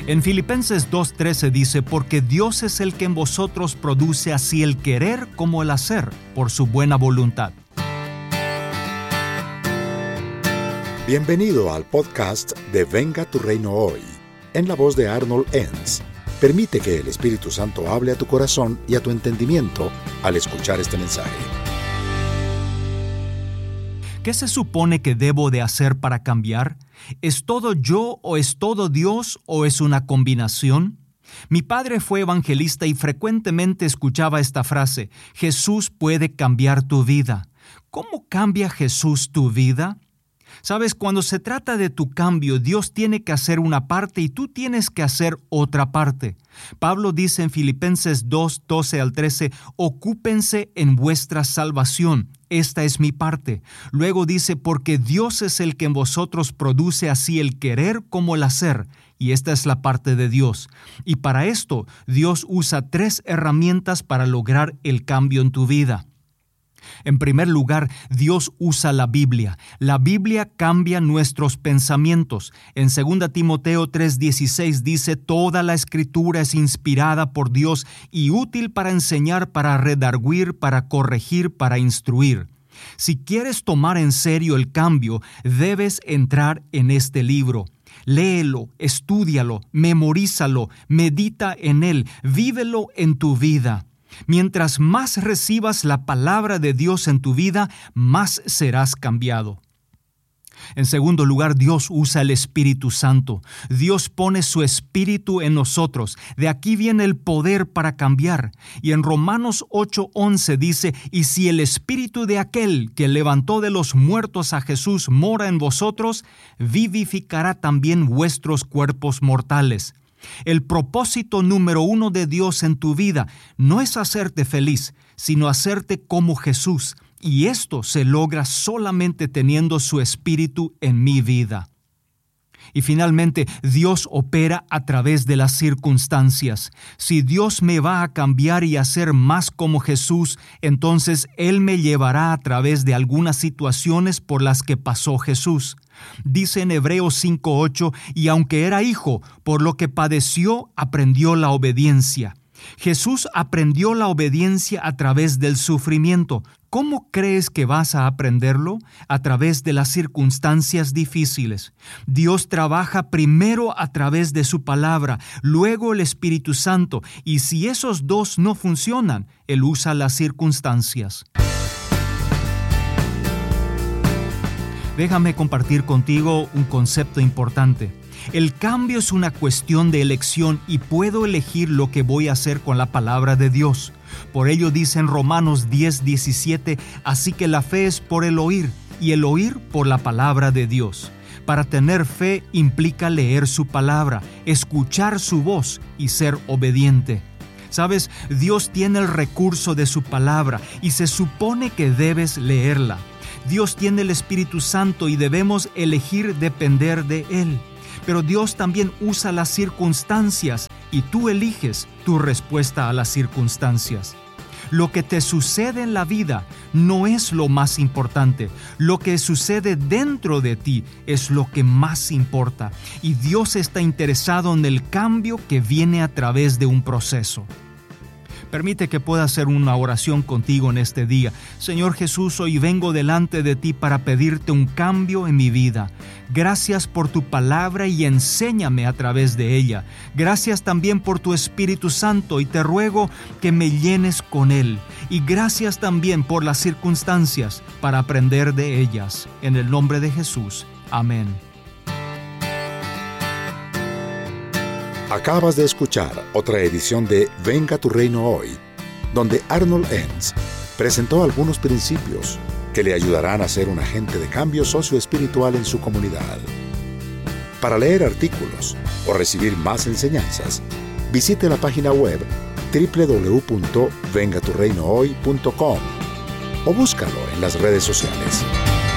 En Filipenses 2:13 dice, porque Dios es el que en vosotros produce así el querer como el hacer, por su buena voluntad. Bienvenido al podcast de Venga tu Reino Hoy, en la voz de Arnold Enns. Permite que el Espíritu Santo hable a tu corazón y a tu entendimiento al escuchar este mensaje. ¿Qué se supone que debo de hacer para cambiar? ¿Es todo yo o es todo Dios o es una combinación? Mi padre fue evangelista y frecuentemente escuchaba esta frase: Jesús puede cambiar tu vida. ¿Cómo cambia Jesús tu vida? Sabes, cuando se trata de tu cambio, Dios tiene que hacer una parte y tú tienes que hacer otra parte. Pablo dice en Filipenses 2:12 al 13, ocúpense en vuestra salvación. Esta es mi parte. Luego dice, porque Dios es el que en vosotros produce así el querer como el hacer. Y esta es la parte de Dios. Y para esto, Dios usa 3 herramientas para lograr el cambio en tu vida. En primer lugar, Dios usa la Biblia. La Biblia cambia nuestros pensamientos. En 2 Timoteo 3:16 dice, toda la Escritura es inspirada por Dios y útil para enseñar, para redarguir, para corregir, para instruir. Si quieres tomar en serio el cambio, debes entrar en este libro. Léelo, estúdialo, memorízalo, medita en él, vívelo en tu vida. Mientras más recibas la palabra de Dios en tu vida, más serás cambiado. En segundo lugar, Dios usa el Espíritu Santo. Dios pone su Espíritu en nosotros. De aquí viene el poder para cambiar. Y en Romanos 8:11 dice, y si el Espíritu de aquel que levantó de los muertos a Jesús mora en vosotros, vivificará también vuestros cuerpos mortales. El propósito número 1 de Dios en tu vida no es hacerte feliz, sino hacerte como Jesús. Y esto se logra solamente teniendo su Espíritu en mi vida. Y finalmente, Dios opera a través de las circunstancias. Si Dios me va a cambiar y hacer más como Jesús, entonces Él me llevará a través de algunas situaciones por las que pasó Jesús. Dice en Hebreos 5:8, y aunque era hijo, por lo que padeció, aprendió la obediencia. Jesús aprendió la obediencia a través del sufrimiento. ¿Cómo crees que vas a aprenderlo? A través de las circunstancias difíciles. Dios trabaja primero a través de su palabra, luego el Espíritu Santo, y si esos dos no funcionan, Él usa las circunstancias. Déjame compartir contigo un concepto importante. El cambio es una cuestión de elección y puedo elegir lo que voy a hacer con la palabra de Dios. Por ello dice en Romanos 10:17, así que la fe es por el oír y el oír por la palabra de Dios. Para tener fe implica leer su palabra, escuchar su voz y ser obediente. Sabes, Dios tiene el recurso de su palabra y se supone que debes leerla. Dios tiene el Espíritu Santo y debemos elegir depender de Él. Pero Dios también usa las circunstancias y tú eliges tu respuesta a las circunstancias. Lo que te sucede en la vida no es lo más importante. Lo que sucede dentro de ti es lo que más importa. Y Dios está interesado en el cambio que viene a través de un proceso. Permite que pueda hacer una oración contigo en este día. Señor Jesús, hoy vengo delante de ti para pedirte un cambio en mi vida. Gracias por tu palabra y enséñame a través de ella. Gracias también por tu Espíritu Santo y te ruego que me llenes con él. Y gracias también por las circunstancias para aprender de ellas. En el nombre de Jesús. Amén. Acabas de escuchar otra edición de Venga tu Reino Hoy, donde Arnold Enns presentó algunos principios que le ayudarán a ser un agente de cambio socioespiritual en su comunidad. Para leer artículos o recibir más enseñanzas, visite la página web www.vengaturreinohoy.com o búscalo en las redes sociales.